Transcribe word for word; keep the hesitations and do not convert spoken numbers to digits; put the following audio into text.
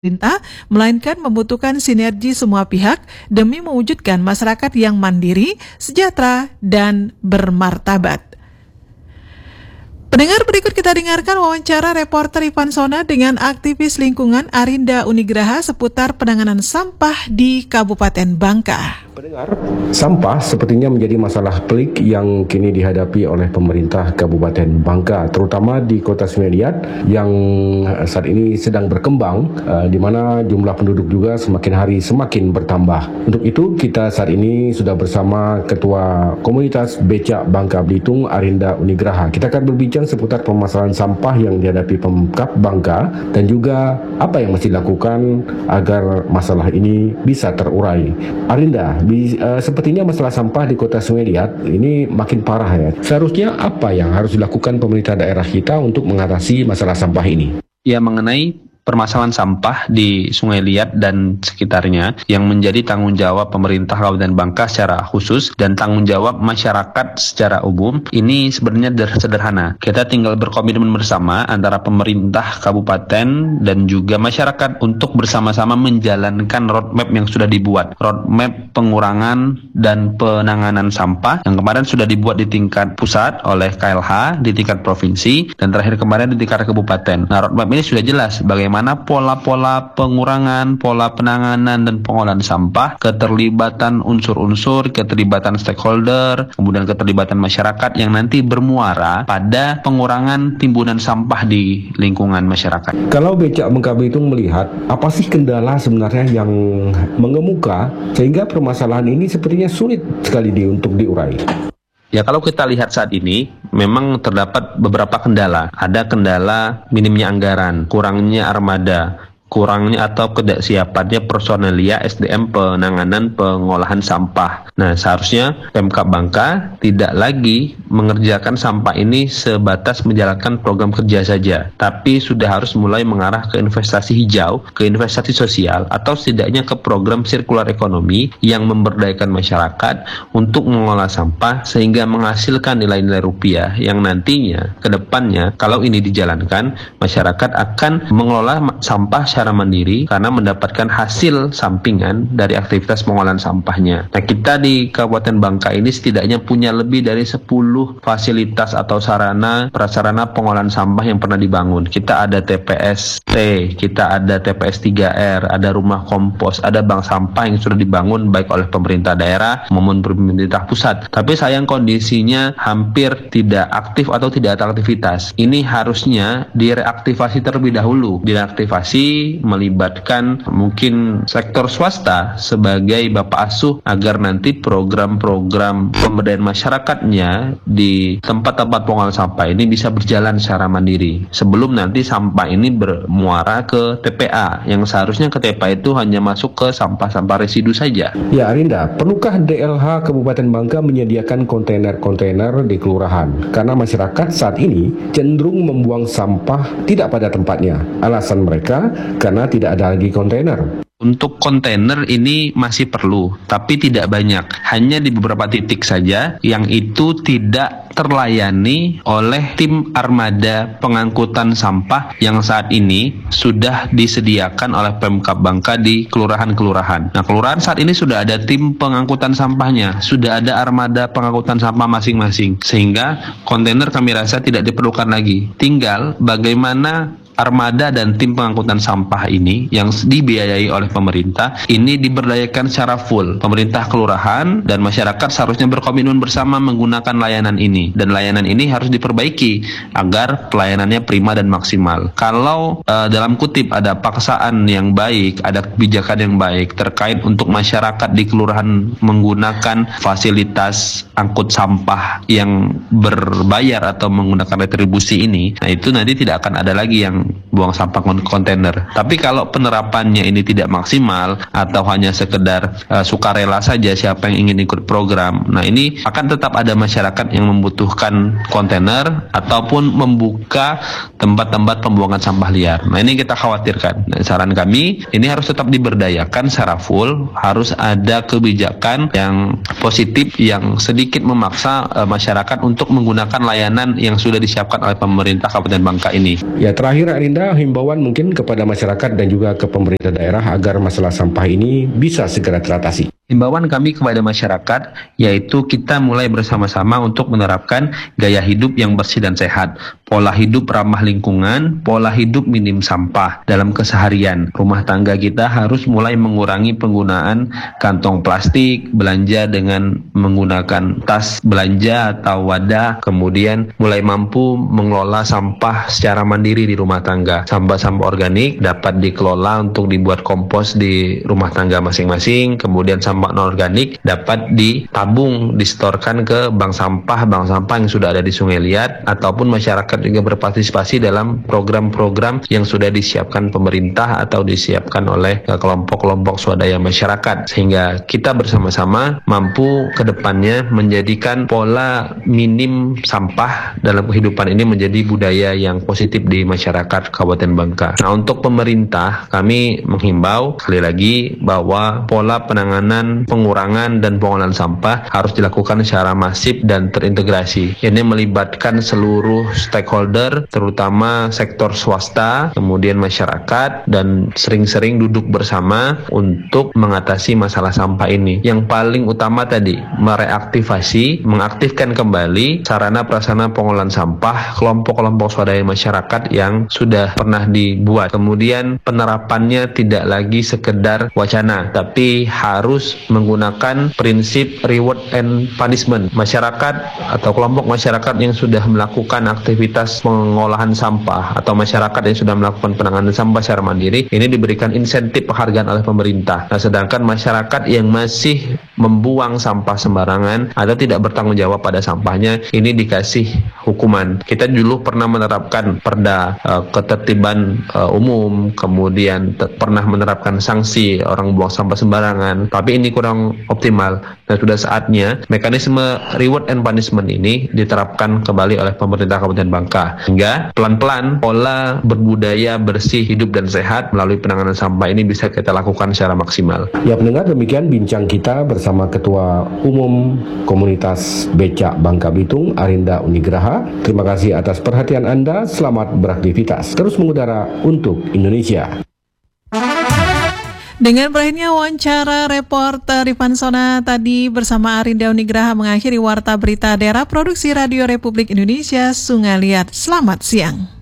pemerintah, melainkan membutuhkan sinergi semua pihak demi mewujudkan masyarakat yang mandiri, sejahtera, dan bermartabat. Pendengar, berikut kita dengarkan wawancara reporter Ivan Sona dengan aktivis lingkungan Arinda Unigraha seputar penanganan sampah di Kabupaten Bangka. Pendengar, sampah sepertinya menjadi masalah pelik yang kini dihadapi oleh pemerintah Kabupaten Bangka, terutama di Kota Sungai Liat yang saat ini sedang berkembang, uh, di mana jumlah penduduk juga semakin hari semakin bertambah. Untuk itu, kita saat ini sudah bersama Ketua Komunitas Becak Bangka Belitung, Arinda Unigraha. Kita akan berbincang seputar permasalahan sampah yang dihadapi Pemkab Bangka dan juga apa yang mesti dilakukan agar masalah ini bisa terurai. Arinda, Di, uh, sepertinya masalah sampah di Kota Sungai Liat ini makin parah ya. Seharusnya apa yang harus dilakukan pemerintah daerah kita untuk mengatasi masalah sampah ini? Ya, mengenai permasalahan sampah di Sungai Liat dan sekitarnya yang menjadi tanggung jawab pemerintah Kabupaten Bangka secara khusus dan tanggung jawab masyarakat secara umum, ini sebenarnya sederhana. Kita tinggal berkomitmen bersama antara pemerintah kabupaten dan juga masyarakat untuk bersama-sama menjalankan roadmap yang sudah dibuat. Roadmap pengurangan dan penanganan sampah yang kemarin sudah dibuat di tingkat pusat oleh K L H, di tingkat provinsi, dan terakhir kemarin di tingkat kabupaten. Nah, roadmap ini sudah jelas bagaimana Bagaimana pola-pola pengurangan, pola penanganan dan pengolahan sampah, keterlibatan unsur-unsur, keterlibatan stakeholder, kemudian keterlibatan masyarakat yang nanti bermuara pada pengurangan timbunan sampah di lingkungan masyarakat. Kalau Becak Bangka Belitung melihat, apa sih kendala sebenarnya yang mengemuka sehingga permasalahan ini sepertinya sulit sekali di, untuk diurai? Ya, kalau kita lihat saat ini, memang terdapat beberapa kendala. Ada kendala minimnya anggaran, kurangnya armada, kurangnya atau ketidaksiapannya personelia S D M penanganan pengolahan sampah. Nah, seharusnya Pemkab Bangka tidak lagi mengerjakan sampah ini sebatas menjalankan program kerja saja, tapi sudah harus mulai mengarah ke investasi hijau, ke investasi sosial, atau setidaknya ke program sirkular ekonomi yang memberdayakan masyarakat untuk mengolah sampah sehingga menghasilkan nilai-nilai rupiah yang nantinya ke depannya kalau ini dijalankan, masyarakat akan mengelola sampah secara mandiri karena mendapatkan hasil sampingan dari aktivitas pengolahan sampahnya. Nah, kita di Kabupaten Bangka ini setidaknya punya lebih dari sepuluh fasilitas atau sarana prasarana pengolahan sampah yang pernah dibangun. Kita ada T P S T, kita ada T P S tiga R, ada rumah kompos, ada bank sampah yang sudah dibangun baik oleh pemerintah daerah maupun pemerintah pusat. Tapi sayang kondisinya hampir tidak aktif atau tidak ada aktivitas. Ini harusnya direaktivasi terlebih dahulu. Direaktivasi melibatkan mungkin sektor swasta sebagai bapak asuh agar nanti program-program pemberdayaan masyarakatnya di tempat-tempat pengolahan sampah ini bisa berjalan secara mandiri sebelum nanti sampah ini bermuara ke T P A yang seharusnya ke T P A itu hanya masuk ke sampah-sampah residu saja. Ya, Arinda, perlukah D L H Kabupaten Bangka menyediakan kontainer-kontainer di kelurahan? Karena masyarakat saat ini cenderung membuang sampah tidak pada tempatnya. Alasan mereka karena tidak ada lagi kontainer. Untuk kontainer ini masih perlu, tapi tidak banyak. Hanya di beberapa titik saja yang itu tidak terlayani oleh tim armada pengangkutan sampah yang saat ini sudah disediakan oleh Pemkab Bangka di kelurahan-kelurahan. Nah, kelurahan saat ini sudah ada tim pengangkutan sampahnya, sudah ada armada pengangkutan sampah masing-masing, sehingga kontainer kami rasa tidak diperlukan lagi. Tinggal bagaimana armada dan tim pengangkutan sampah ini yang dibiayai oleh pemerintah ini diberdayakan secara full. Pemerintah kelurahan dan masyarakat seharusnya berkomitmen bersama menggunakan layanan ini, dan layanan ini harus diperbaiki agar pelayanannya prima dan maksimal. Kalau uh, dalam kutip ada paksaan yang baik, ada kebijakan yang baik terkait untuk masyarakat di kelurahan menggunakan fasilitas angkut sampah yang berbayar atau menggunakan retribusi ini, nah itu nanti tidak akan ada lagi yang buang sampah kontainer. Tapi kalau penerapannya ini tidak maksimal atau hanya sekedar uh, sukarela saja siapa yang ingin ikut program, nah ini akan tetap ada masyarakat yang membutuhkan kontainer ataupun membuka tempat-tempat pembuangan sampah liar. Nah, ini kita khawatirkan. Nah, saran kami ini harus tetap diberdayakan secara full, harus ada kebijakan yang positif yang sedikit memaksa uh, masyarakat untuk menggunakan layanan yang sudah disiapkan oleh pemerintah Kabupaten Bangka ini. Ya, terakhir Bagaimana Arinda himbauan mungkin kepada masyarakat dan juga ke pemerintah daerah agar masalah sampah ini bisa segera teratasi? Himbauan kami kepada masyarakat yaitu kita mulai bersama-sama untuk menerapkan gaya hidup yang bersih dan sehat, pola hidup ramah lingkungan, pola hidup minim sampah dalam keseharian. Rumah tangga kita harus mulai mengurangi penggunaan kantong plastik, belanja dengan menggunakan tas belanja atau wadah, kemudian mulai mampu mengelola sampah secara mandiri di rumah tangga. Sampah-sampah organik dapat dikelola untuk dibuat kompos di rumah tangga masing-masing, kemudian sampah non-organik dapat ditabung, distorkan ke bank sampah, bank sampah yang sudah ada di Sungai Liat, ataupun masyarakat juga berpartisipasi dalam program-program yang sudah disiapkan pemerintah atau disiapkan oleh kelompok-kelompok swadaya masyarakat, sehingga kita bersama-sama mampu ke depannya menjadikan pola minim sampah dalam kehidupan ini menjadi budaya yang positif di masyarakat Kabupaten Bangka. Nah, untuk pemerintah kami menghimbau sekali lagi bahwa pola penanganan pengurangan dan pengolahan sampah harus dilakukan secara masif dan terintegrasi. Ini melibatkan seluruh stakeholder, terutama sektor swasta, kemudian masyarakat, dan sering-sering duduk bersama untuk mengatasi masalah sampah ini. Yang paling utama tadi, mereaktivasi, mengaktifkan kembali sarana prasarana pengolahan sampah kelompok-kelompok swadaya masyarakat yang sudah pernah dibuat. Kemudian penerapannya tidak lagi sekedar wacana, tapi harus menggunakan prinsip reward and punishment. Masyarakat atau kelompok masyarakat yang sudah melakukan aktivitas pengolahan sampah atau masyarakat yang sudah melakukan penanganan sampah secara mandiri, ini diberikan insentif penghargaan oleh pemerintah. Nah, sedangkan masyarakat yang masih membuang sampah sembarangan atau tidak bertanggung jawab pada sampahnya, ini dikasih hukuman. Kita dulu pernah menerapkan perda uh, ketertiban uh, umum, kemudian te- pernah menerapkan sanksi orang buang sampah sembarangan, tapi ini kurang optimal, dan sudah saatnya mekanisme reward and punishment ini diterapkan kembali oleh pemerintah Kabupaten Bangka, hingga pelan-pelan pola berbudaya bersih, hidup dan sehat melalui penanganan sampah ini bisa kita lakukan secara maksimal. Ya pendengar, demikian bincang kita bersama Ketua Umum Komunitas Becak Bangka Belitung, Arinda Unigraha. Terima kasih atas perhatian Anda, selamat beraktivitas, terus mengudara untuk Indonesia. Dengan berakhirnya wawancara reporter Rifan Sona tadi bersama Arinda Unigraha mengakhiri Warta Berita Daerah Produksi Radio Republik Indonesia Sungai Liat. Selamat siang.